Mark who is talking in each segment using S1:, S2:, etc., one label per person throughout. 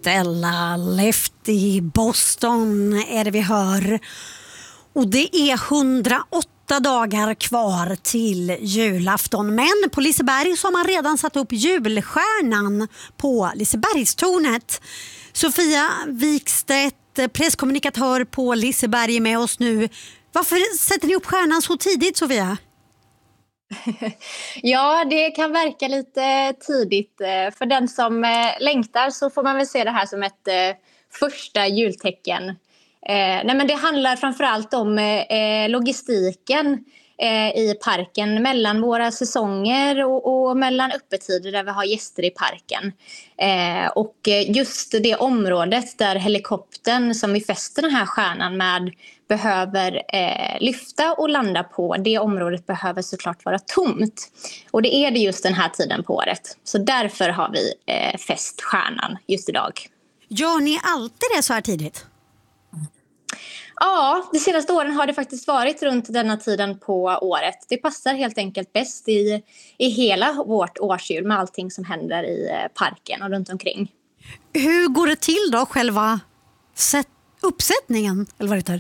S1: Stella Lefty, Boston är det vi hör. Och det är 108 dagar kvar till julafton. Men på Liseberg så har man redan satt upp julstjärnan på Lisebergstornet. Sofia Wikstedt, presskommunikatör på Liseberg, är med oss nu. Varför sätter ni upp stjärnan så tidigt, Sofia?
S2: Ja, det kan verka lite tidigt. För den som längtar så får man väl se det här som ett första jultecken. Nej, men det handlar framförallt om logistiken i parken mellan våra säsonger och mellan öppettider där vi har gäster i parken. Och just det området där helikoptern som vi fäster den här stjärnan med behöver lyfta och landa på, det området behöver såklart vara tomt. Och det är det just den här tiden på året. Så därför har vi fäst stjärnan just idag.
S1: Gör ni alltid det så här tidigt?
S2: Ja, de senaste åren har det faktiskt varit runt denna tiden på året. Det passar helt enkelt bäst i hela vårt årsjul med allting som händer i parken och runt omkring.
S1: Hur går det till då, själva uppsättningen? Eller vad det heter?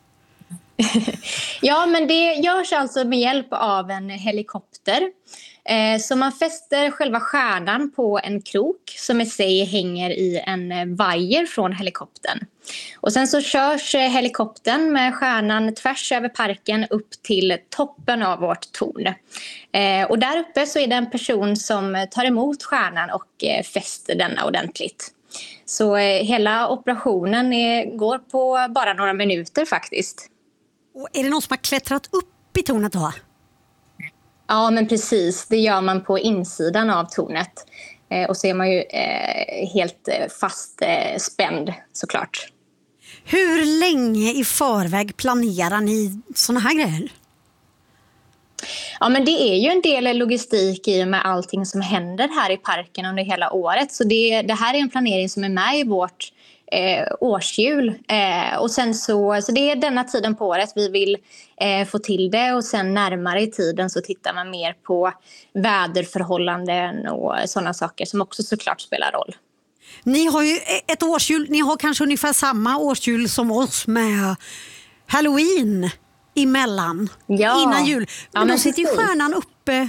S2: Ja, men det görs alltså med hjälp av en helikopter. Så man fäster själva stjärnan på en krok som i sig hänger i en vajer från helikoptern. Och sen så körs helikoptern med stjärnan tvärs över parken upp till toppen av vårt torn. Och där uppe så är det en person som tar emot stjärnan och fäster denna ordentligt. Så hela operationen går på bara några minuter faktiskt.
S1: Och är det någon som har klättrat upp i tornet då?
S2: Ja, men precis. Det gör man på insidan av tornet. Och så är man ju helt fast spänd såklart.
S1: Hur länge i förväg planerar ni såna här grejer?
S2: Ja, men det är ju en del logistik i och med allting som händer här i parken under hela året. Så det här är en planering som är med i vårt årsjul. Och sen så det är denna tiden på året vi vill få till det, och sen närmare i tiden så tittar man mer på väderförhållanden och sådana saker som också såklart spelar roll.
S1: Ni har ju ett årsjul, ni har kanske ungefär samma årsjul som oss med Halloween emellan, innan jul. Men då sitter ju stjärnan uppe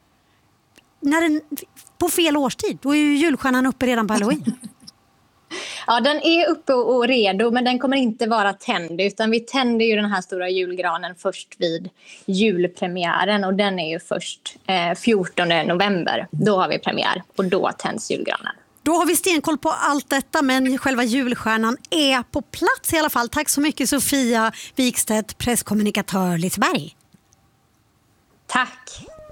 S1: på fel årstid. Då är ju julstjärnan uppe redan på Halloween.
S2: Ja, den är uppe och redo, men den kommer inte vara tänd, utan vi tänder ju den här stora julgranen först vid julpremiären, och den är ju först 14 november. Då har vi premiär och då tänds julgranen.
S1: Då har vi stenkoll på allt detta, men själva julstjärnan är på plats i alla fall. Tack så mycket, Sofia Wikstedt, presskommunikatör Liseberg.
S2: Tack!